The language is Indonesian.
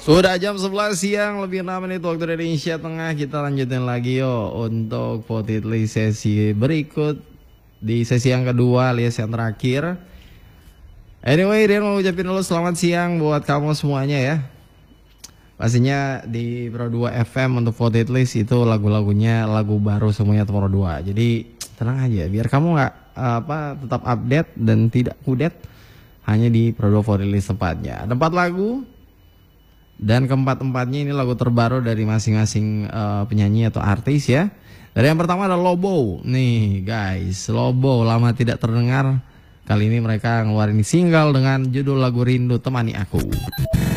Udah jam 11 siang lebih 6 menit waktu Indonesia Tengah. Kita lanjutin lagi yo untuk Potitly sesi berikut. Di sesi yang kedua alias yang terakhir. Anyway, Rian mau ucapin dulu selamat siang buat kamu semuanya ya. Pastinya di Pro 2 FM untuk Potitly itu lagu-lagunya lagu baru semuanya Pro 2. Jadi tenang aja biar kamu nggak tetap update dan tidak kudet hanya di Pro 2 Potitly tempatnya. Ada 4 lagu. Dan keempat-empatnya ini lagu terbaru dari masing-masing penyanyi atau artis ya. Dari yang pertama ada Lobo. Nih guys, Lobo lama tidak terdengar. Kali ini mereka ngeluarin single dengan judul lagu Rindu Temani Aku.